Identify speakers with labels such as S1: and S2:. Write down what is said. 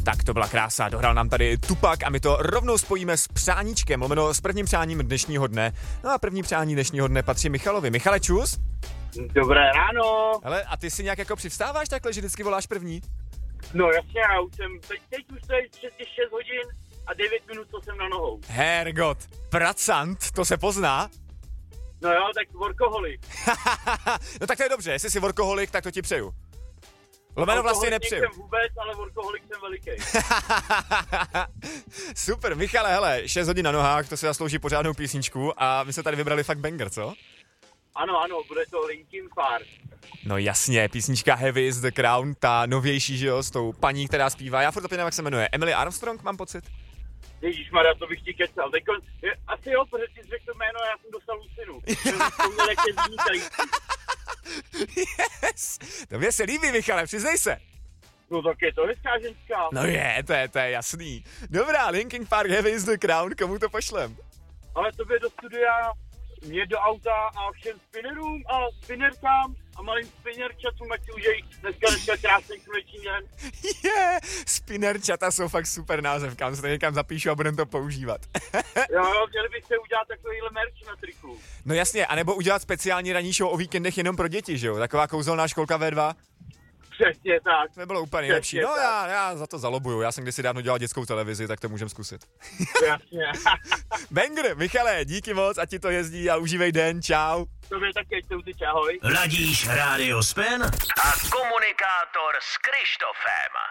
S1: Tak to byla krása, dohrál nám tady Tupac a my to rovnou spojíme s přáníčkem, lomeno s prvním přáním dnešního dne. No a první přání dnešního dne patří Michalovi. Michale, čus?
S2: Dobré ráno.
S1: Hele, a ty si nějak jako přivstáváš takhle, že vždycky voláš první?
S2: No jasně, já už jsem, teď už to je přes 6 hodin a 9 minut, co jsem na nohou.
S1: Hergot, pracant, to se pozná.
S2: No jo, tak workoholik.
S1: No tak to je dobře, jestli jsi workoholik, tak to ti přeju. Lomeno vlastně nepřeju.
S2: Jsem vůbec, ale workoholik jsem veliký.
S1: Super, Michale, hele, 6 hodin na nohách, to si zaslouží pořádnou písničku a my jsme tady vybrali fakt banger, co?
S2: Ano, bude to Linkin Park.
S1: No jasně, písnička Heavy is the Crown, ta novější, že jo, s tou paní, která zpívá, já furt to jak se jmenuje, Emily Armstrong, mám pocit?
S2: Ježišmarja, to bych ti kecal. Asi jo, protože ty jsi řekl to jméno a já jsem dostal lucinu.
S1: Yes, to mě se líbí, Michale, přiznej se.
S2: No tak je to hezká ženská.
S1: No to je jasný. Dobrá, Linkin Park, Heavy is the Crown, komu to pošlem?
S2: Ale tobě do studia, mě do auta a všem spinnerům a spinnerkám a malým spinnerčatům, ať si užij dneska krásný sluneční den.
S1: Spinnerčata jsou fakt super název, kam se to někam zapíšu a budem to používat.
S2: Jo, měli byste udělat takovýhle merch na triku.
S1: No jasně, anebo udělat speciální ranní show o víkendech jenom pro děti, že jo? Taková kouzelná školka V2.
S2: Přesně tak.
S1: To bylo úplně nejlepší. No já za to zalobuju, já jsem kdysi dávno dělal dětskou televizi, tak to můžem zkusit.
S2: Jasně.
S1: Banger, Michale, díky moc, ať ti to jezdí a užívej den, čau.
S2: Tobě taky, ahoj.
S3: Ladíš Radio Spen a komunikátor s Krištofem.